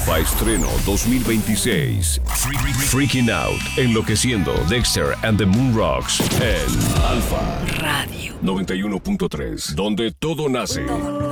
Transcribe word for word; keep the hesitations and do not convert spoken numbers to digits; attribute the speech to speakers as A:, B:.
A: Alpha Estreno dos mil veintiséis. Freaking Out, Enloqueciendo, Dexter and the Moon Rocks en Alpha
B: Radio
A: noventa y uno punto tres, donde todo nace.